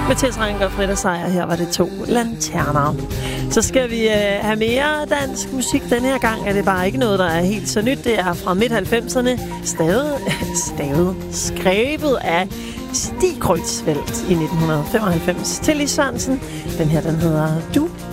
Mathias Ranker og Frida Seier. Her var det 2 lanterner. Så skal vi have mere dansk musik. Den her gang er det bare ikke noget, der er helt så nyt. Det er fra midt-90'erne. Skrevet af Stig Kreutzfeldt i 1995 til Lis Sørensen. Den her, den hedder Du